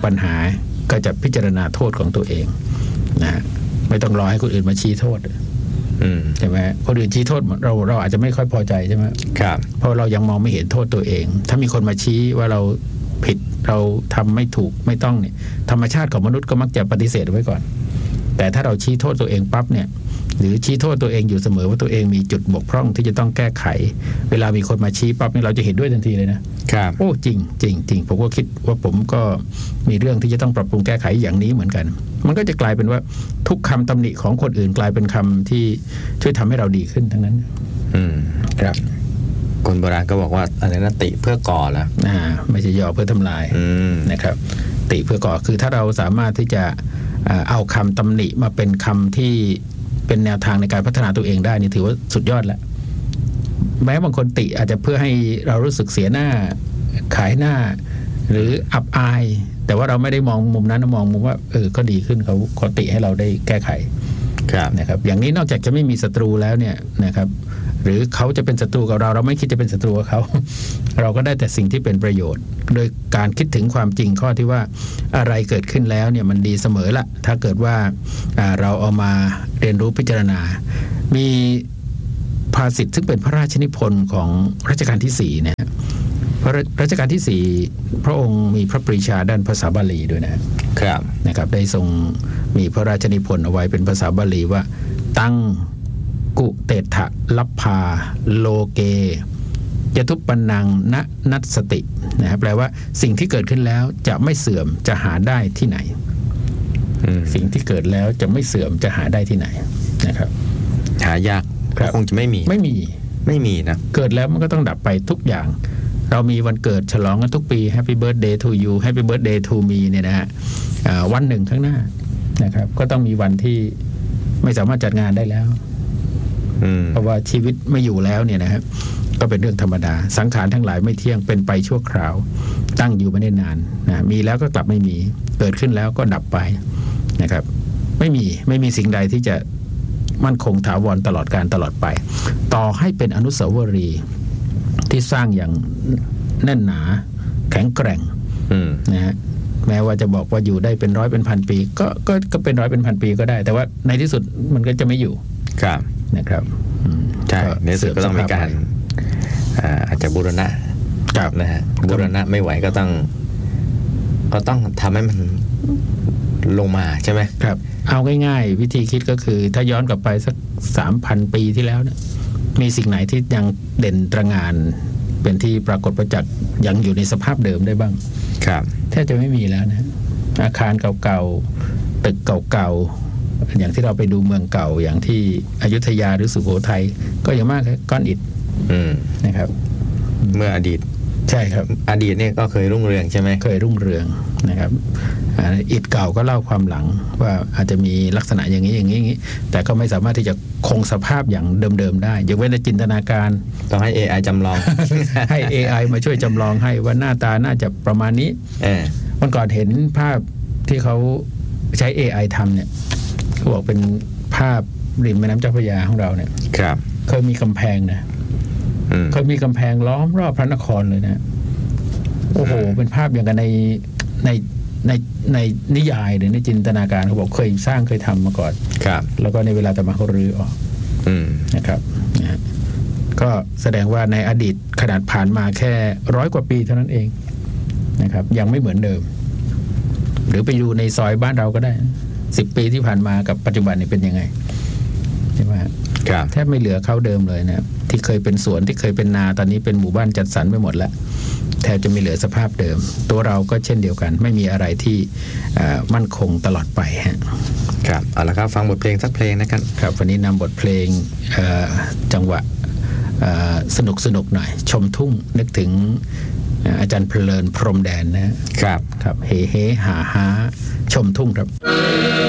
ปัญหาก็จะพิจารณาโทษของตัวเองนะไม่ต้องรอให้คนอื่นมาชี้โทษใช่ไหมคนอื่นชี้โทษเราอาจจะไม่ค่อยพอใจใช่ไหมครับเพราะเรายังมองไม่เห็นโทษตัวเองถ้ามีคนมาชี้ว่าเราผิดเราทำไม่ถูกไม่ต้องเนี่ยธรรมชาติของมนุษย์ก็มักจะปฏิเสธไว้ก่อนแต่ถ้าเราชี้โทษตัวเองปั๊บเนี่ยหรือชี้โทษตัวเองอยู่เสมอว่าตัวเองมีจุดบกพร่องที่จะต้องแก้ไขเวลามีคนมาชี้ปั๊บเนี่ยเราจะเห็นด้วยทันทีเลยนะครับโอ้จริงจริงจริงผมก็คิดว่าผมก็มีเรื่องที่จะต้องปรับปรุงแก้ไขอย่างนี้เหมือนกันมันก็จะกลายเป็นว่าทุกคำตำหนิของคนอื่นกลายเป็นคำที่ช่วยทำให้เราดีขึ้นทั้งนั้นครับคนโบราณก็บอกว่าอะไรนะติเพื่อก่อแล้วไม่ใช่ย่อเพื่อทำลายนะครับติเพื่อก่อคือถ้าเราสามารถที่จะเอาคำตำหนิมาเป็นคำที่เป็นแนวทางในการพัฒนาตัวเองได้นี่ถือว่าสุดยอดแล้วแม้บางคนติอาจจะเพื่อให้เรารู้สึกเสียหน้าขายหน้าหรืออับอายแต่ว่าเราไม่ได้มองมุมนั้นมองมุมว่าก็ดีขึ้นเขาติให้เราได้แก้ไขนะครับอย่างนี้นอกจากจะไม่มีศัตรูแล้วเนี่ยนะครับหรือเขาจะเป็นศัตรูกับเราไม่คิดจะเป็นศัตรูกับเขาเราก็ได้แต่สิ่งที่เป็นประโยชน์โดยการคิดถึงความจริงข้อที่ว่าอะไรเกิดขึ้นแล้วเนี่ยมันดีเสมอละถ้าเกิดว่าเราเอามาเรียนรู้พิจารณามีภาษิตซึ่งเป็นพระราชนิพนธ์ของรัชกาลที่4นะพระรัชกาลที่4พระองค์มีพระปรีชาด้านภาษาบาลีด้วยนะครับได้ทรงมีพระราชนิพนธ์เอาไว้เป็นภาษาบาลีว่าตั้งกุเตถะลัพพาโลเกยทุปปนังณนัสสตินะครับแปลว่าสิ่งที่เกิดขึ้นแล้วจะไม่เสื่อมจะหาได้ที่ไหนสิ่งที่เกิดแล้วจะไม่เสื่อมจะหาได้ที่ไหนนะครับหายากคงจะไม่มีนะเกิดแล้วมันก็ต้องดับไปทุกอย่างเรามีวันเกิดฉลองกันทุกปี Happy Birthday to you Happy Birthday to me เนี่ยนะฮะวันหนึ่งข้างหน้านะครับก็ต้องมีวันที่ไม่สามารถจัดงานได้แล้วเพราะว่าชีวิตไม่อยู่แล้วเนี่ยนะครับก็เป็นเรื่องธรรมดาสังขารทั้งหลายไม่เที่ยงเป็นไปชั่วคราวตั้งอยู่ไม่ได้นานนะมีแล้วก็กลับไม่มีเกิดขึ้นแล้วก็ดับไปนะครับไม่มีสิ่งใดที่จะมั่นคงถาวรตลอดกาลตลอดไปต่อให้เป็นอนุสาวรีย์ที่สร้างอย่างแน่นหนาแข็งแกร่งนะฮะแม้ว่าจะบอกว่าอยู่ได้เป็นร้อยเป็นพันปีก็เป็นร้อยเป็นพันปีก็ได้แต่ว่าในที่สุดมันก็จะไม่อยู่นะครับใช่ในสุดก็ต้องมีการอาจจะบูรณะนะฮะบูรณะไม่ไหวก็ต้องทำให้มันลงมาใช่ไหมครับเอาง่ายๆวิธีคิดก็คือถ้าย้อนกลับไปสัก 3,000 ปีที่แล้วเนี่ยมีสิ่งไหนที่ยังเด่นตระหง่านเป็นที่ปรากฏประจักษ์ยังอยู่ในสภาพเดิมได้บ้างครับแทบจะไม่มีแล้วนะอาคารเก่าๆตึกเก่าๆอย่างที่เราไปดูเมืองเก่าอย่างที่อยุธยาหรือสุโขทัยก็อย่างมากแค่ก้อนอิฐนะครับเมื่ออดีตใช่ครับอดีตเนี่ยก็เคยรุ่งเรืองใช่ไหมเคยรุ่งเรืองนะครับอิฐเก่าก็เล่าความหลังว่าอาจจะมีลักษณะอย่างนี้แต่ก็ไม่สามารถที่จะคงสภาพอย่างเดิมๆได้ยกเว้นแต่จินตนาการต้องให้ AI จำลองให้ AI มาช่วยจำลองให้ว่าหน้าตาน่าจะประมาณนี้วันก่อนเห็นภาพที่เขาใช้ AI ทำเนี่ยเขาบอกเป็นภาพริมแม่น้ำเจ้าพระยาของเราเนี่ยเคยมีกำแพงนะเคยมีกำแพงล้อมรอบพระนครเลยนะโอ้โหเป็นภาพอย่างกันในนิยายหรือในจินตนาการเขาบอกเคยสร้างเคยทำมาก่อนแล้วก็ในเวลาต่อมาเขารื้อออกนะครับก็แสดงว่าในอดีตขนาดผ่านมาแค่100 กว่าปีเท่านั้นเองนะครับยังไม่เหมือนเดิมหรือไปดูในซอยบ้านเราก็ได้10 ปีที่ผ่านมากับปัจจุบันนี่เป็นยังไงใช่ไหมแทบไม่เหลือเขาเดิมเลยนะที่เคยเป็นสวนที่เคยเป็นนาตอนนี้เป็นหมู่บ้านจัดสรรไปหมดแล้วแทบจะไม่เหลือสภาพเดิมตัวเราก็เช่นเดียวกันไม่มีอะไรที่มั่นคงตลอดไปฮะครับเอาละครับฟังบทเพลงสักเพลงนะครับครับวันนี้นำบทเพลงจังหวะสนุกหน่อยชมทุ่งนึกถึงอาจารย์เพลินพรหมแดนนะครับเฮหาชมทุ่งครับ